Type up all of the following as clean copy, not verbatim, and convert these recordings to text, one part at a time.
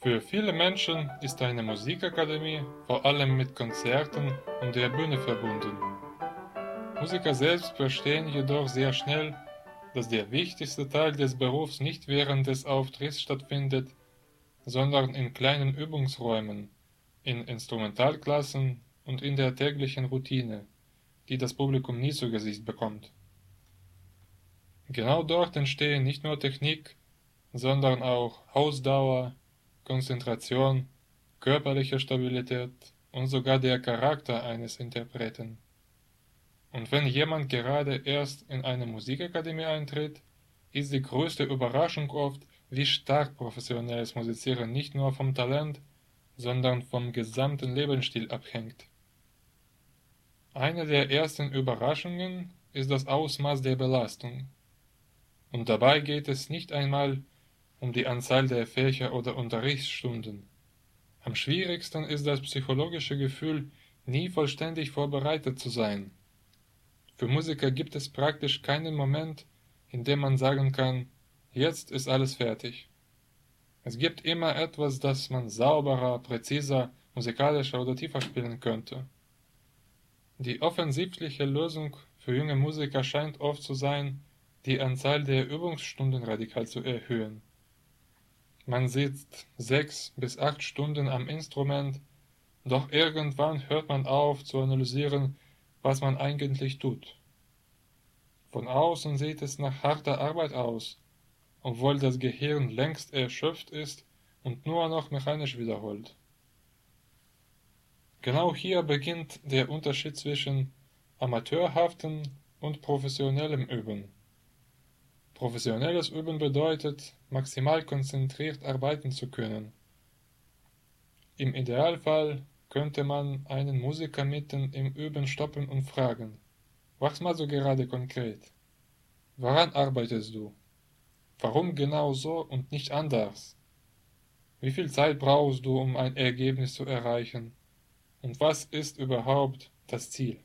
Für viele Menschen ist eine Musikakademie vor allem mit Konzerten und der Bühne verbunden. Musiker selbst verstehen jedoch sehr schnell, dass der wichtigste Teil des Berufs nicht während des Auftritts stattfindet, sondern in kleinen Übungsräumen, in Instrumentalklassen und in der täglichen Routine, die das Publikum nie zu Gesicht bekommt. Genau dort entstehen nicht nur Technik, sondern auch Ausdauer, Konzentration, körperliche Stabilität und sogar der Charakter eines Interpreten. Und wenn jemand gerade erst in eine Musikakademie eintritt, ist die größte Überraschung oft, wie stark professionelles Musizieren nicht nur vom Talent, sondern vom gesamten Lebensstil abhängt. Eine der ersten Überraschungen ist das Ausmaß der Belastung. Und dabei geht es nicht einmal um die Anzahl der Fächer oder Unterrichtsstunden. Am schwierigsten ist das psychologische Gefühl, nie vollständig vorbereitet zu sein. Für Musiker gibt es praktisch keinen Moment, in dem man sagen kann, jetzt ist alles fertig. Es gibt immer etwas, das man sauberer, präziser, musikalischer oder tiefer spielen könnte. Die offensichtliche Lösung für junge Musiker scheint oft zu sein, die Anzahl der Übungsstunden radikal zu erhöhen. Man sitzt 6 bis 8 Stunden am Instrument, doch irgendwann hört man auf zu analysieren, was man eigentlich tut. Von außen sieht es nach harter Arbeit aus, obwohl das Gehirn längst erschöpft ist und nur noch mechanisch wiederholt. Genau hier beginnt der Unterschied zwischen amateurhaftem und professionellem Üben. Professionelles Üben bedeutet, maximal konzentriert arbeiten zu können. Im Idealfall könnte man einen Musiker mitten im Üben stoppen und fragen, was machst du gerade konkret? Woran arbeitest du? Warum genau so und nicht anders? Wie viel Zeit brauchst du, um ein Ergebnis zu erreichen? Und was ist überhaupt das Ziel?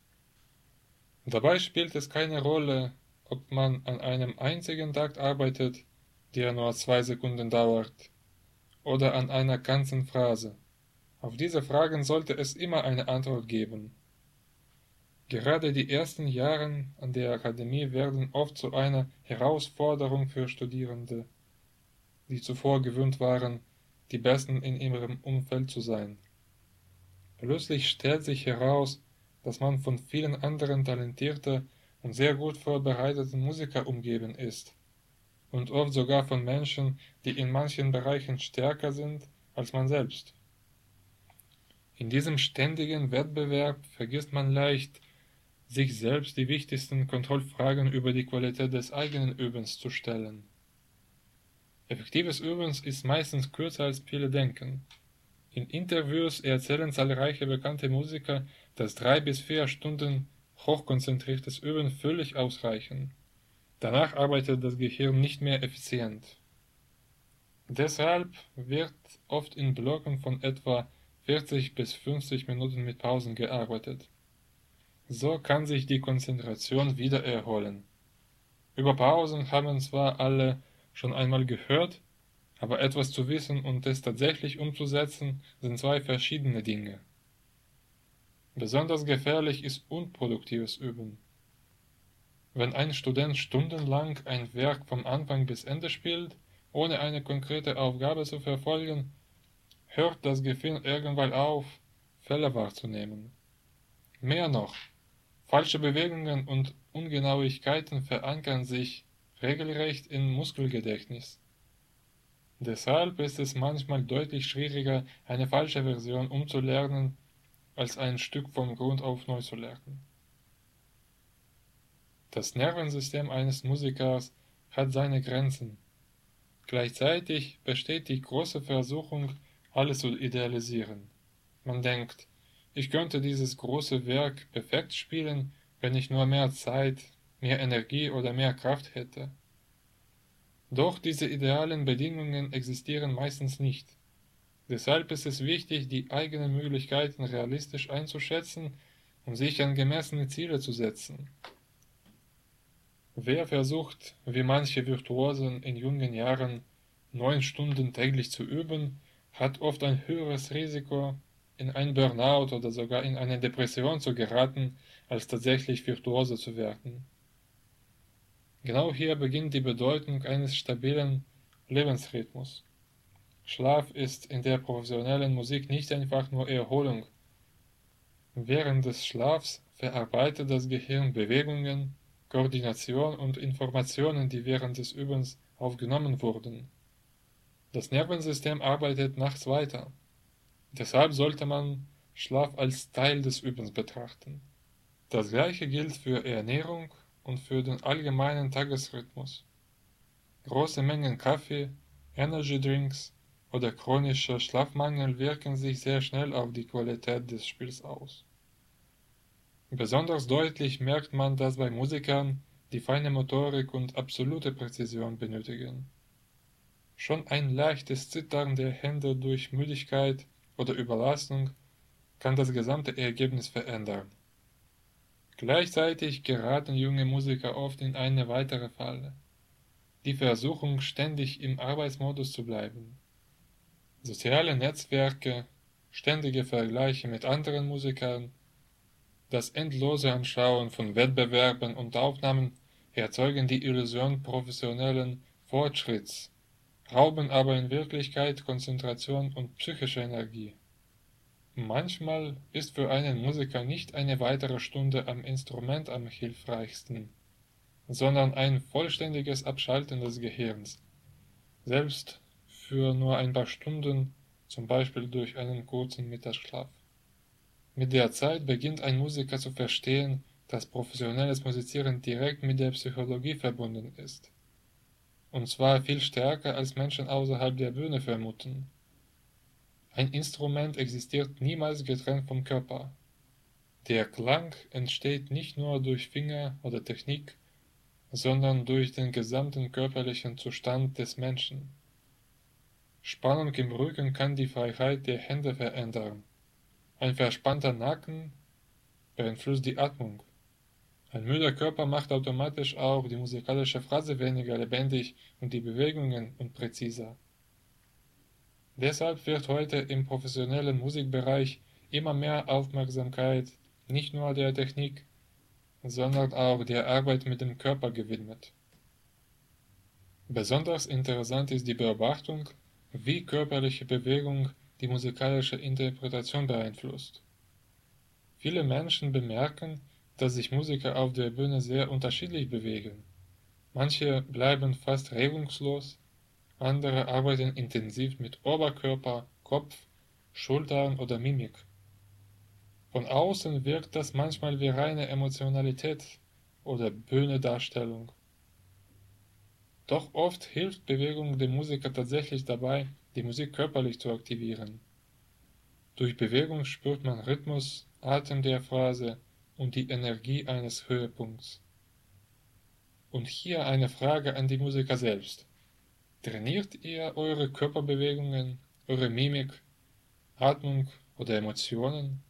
Dabei spielt es keine Rolle, ob man an einem einzigen Takt arbeitet, der nur 2 Sekunden dauert, oder an einer ganzen Phrase. Auf diese Fragen sollte es immer eine Antwort geben. Gerade die ersten Jahre an der Akademie werden oft zu einer Herausforderung für Studierende, die zuvor gewöhnt waren, die Besten in ihrem Umfeld zu sein. Plötzlich stellt sich heraus, dass man von vielen anderen talentierten und sehr gut vorbereiteten Musikern umgeben ist und oft sogar von Menschen, die in manchen Bereichen stärker sind als man selbst. In diesem ständigen Wettbewerb vergisst man leicht, sich selbst die wichtigsten Kontrollfragen über die Qualität des eigenen Übens zu stellen. Effektives Üben ist meistens kürzer als viele denken. In Interviews erzählen zahlreiche bekannte Musiker, dass 3 bis 4 Stunden hochkonzentriertes Üben völlig ausreichen. Danach arbeitet das Gehirn nicht mehr effizient. Deshalb wird oft in Blöcken von etwa 40 bis 50 Minuten mit Pausen gearbeitet. So kann sich die Konzentration wieder erholen. Über Pausen haben zwar alle schon einmal gehört, aber etwas zu wissen und es tatsächlich umzusetzen, sind 2 verschiedene Dinge. Besonders gefährlich ist unproduktives Üben. Wenn ein Student stundenlang ein Werk vom Anfang bis Ende spielt, ohne eine konkrete Aufgabe zu verfolgen, hört das Gehirn irgendwann auf, Fehler wahrzunehmen. Mehr noch, falsche Bewegungen und Ungenauigkeiten verankern sich regelrecht im Muskelgedächtnis. Deshalb ist es manchmal deutlich schwieriger, eine falsche Version umzulernen, als ein Stück von Grund auf neu zu lernen. Das Nervensystem eines Musikers hat seine Grenzen. Gleichzeitig besteht die große Versuchung, alles zu idealisieren. Man denkt, ich könnte dieses große Werk perfekt spielen, wenn ich nur mehr Zeit, mehr Energie oder mehr Kraft hätte. Doch diese idealen Bedingungen existieren meistens nicht. Deshalb ist es wichtig, die eigenen Möglichkeiten realistisch einzuschätzen und sich angemessene Ziele zu setzen. Wer versucht, wie manche Virtuosen in jungen Jahren 9 Stunden täglich zu üben, hat oft ein höheres Risiko, in ein Burnout oder sogar in eine Depression zu geraten, als tatsächlich Virtuose zu werden. Genau hier beginnt die Bedeutung eines stabilen Lebensrhythmus. Schlaf ist in der professionellen Musik nicht einfach nur Erholung. Während des Schlafs verarbeitet das Gehirn Bewegungen, Koordination und Informationen, die während des Übens aufgenommen wurden. Das Nervensystem arbeitet nachts weiter. Deshalb sollte man Schlaf als Teil des Übens betrachten. Das gleiche gilt für Ernährung und für den allgemeinen Tagesrhythmus. Große Mengen Kaffee, Energydrinks oder chronischer Schlafmangel wirken sich sehr schnell auf die Qualität des Spiels aus. Besonders deutlich merkt man das bei Musikern, die feine Motorik und absolute Präzision benötigen. Schon ein leichtes Zittern der Hände durch Müdigkeit oder Überlastung kann das gesamte Ergebnis verändern. Gleichzeitig geraten junge Musiker oft in eine weitere Falle: die Versuchung, ständig im Arbeitsmodus zu bleiben. Soziale Netzwerke, ständige Vergleiche mit anderen Musikern, das endlose Anschauen von Wettbewerben und Aufnahmen erzeugen die Illusion professionellen Fortschritts, rauben aber in Wirklichkeit Konzentration und psychische Energie. Manchmal ist für einen Musiker nicht eine weitere Stunde am Instrument am hilfreichsten, sondern ein vollständiges Abschalten des Gehirns, selbst für nur ein paar Stunden, zum Beispiel durch einen kurzen Mittagsschlaf. Mit der Zeit beginnt ein Musiker zu verstehen, dass professionelles Musizieren direkt mit der Psychologie verbunden ist. Und zwar viel stärker, als Menschen außerhalb der Bühne vermuten. Ein Instrument existiert niemals getrennt vom Körper. Der Klang entsteht nicht nur durch Finger oder Technik, sondern durch den gesamten körperlichen Zustand des Menschen. Spannung im Rücken kann die Freiheit der Hände verändern. Ein verspannter Nacken beeinflusst die Atmung. Ein müder Körper macht automatisch auch die musikalische Phrase weniger lebendig und die Bewegungen unpräziser. Deshalb wird heute im professionellen Musikbereich immer mehr Aufmerksamkeit nicht nur der Technik, sondern auch der Arbeit mit dem Körper gewidmet. Besonders interessant ist die Beobachtung, wie körperliche Bewegung die musikalische Interpretation beeinflusst. Viele Menschen bemerken, dass sich Musiker auf der Bühne sehr unterschiedlich bewegen. Manche bleiben fast regungslos, andere arbeiten intensiv mit Oberkörper, Kopf, Schultern oder Mimik. Von außen wirkt das manchmal wie reine Emotionalität oder Bühnendarstellung. Doch oft hilft Bewegung dem Musiker tatsächlich dabei, die Musik körperlich zu aktivieren. Durch Bewegung spürt man Rhythmus, Atem der Phrase und die Energie eines Höhepunkts. Und hier eine Frage an die Musiker selbst. Trainiert ihr eure Körperbewegungen, eure Mimik, Atmung oder Emotionen?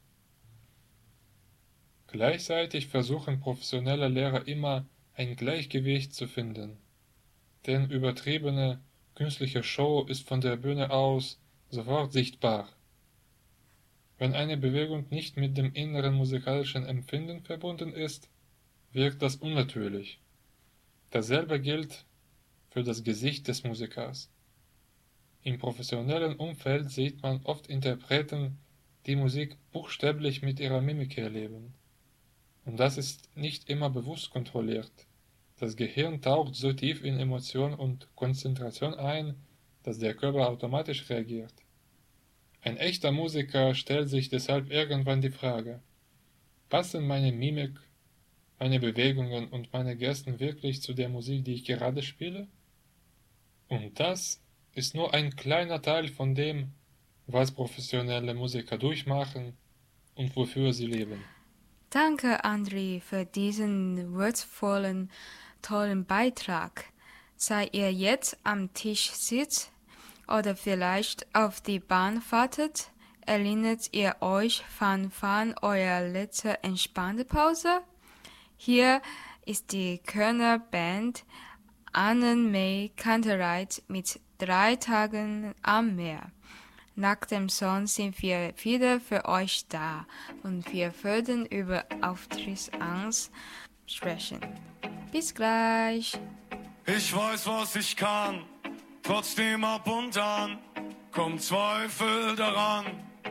Gleichzeitig versuchen professionelle Lehrer immer ein Gleichgewicht zu finden, denn übertriebene, künstliche Show ist von der Bühne aus sofort sichtbar. Wenn eine Bewegung nicht mit dem inneren musikalischen Empfinden verbunden ist, wirkt das unnatürlich. Dasselbe gilt für das Gesicht des Musikers. Im professionellen Umfeld sieht man oft Interpreten, die Musik buchstäblich mit ihrer Mimik erleben. Und das ist nicht immer bewusst kontrolliert. Das Gehirn taucht so tief in Emotion und Konzentration ein, dass der Körper automatisch reagiert. Ein echter Musiker stellt sich deshalb irgendwann die Frage: Passen meine Mimik, meine Bewegungen und meine Gesten wirklich zu der Musik, die ich gerade spiele? Und das ist nur ein kleiner Teil von dem, was professionelle Musiker durchmachen und wofür sie leben. Danke, André, für diesen würzvollen, tollen Beitrag. Sei ihr jetzt am Tisch sitzt oder vielleicht auf die Bahn wartet, erinnert ihr euch von eurer letzten entspannte Pause? Hier ist die Kölner Band Annenmay Kantereit mit 3 Tagen am Meer. Nach dem Song sind wir wieder für euch da und wir werden über Auftrittsangst sprechen. Bis gleich. Ich weiß, was ich kann, trotzdem ab und an kommt Zweifel daran.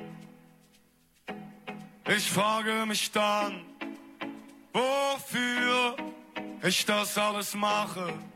Ich frage mich dann, wofür ich das alles mache.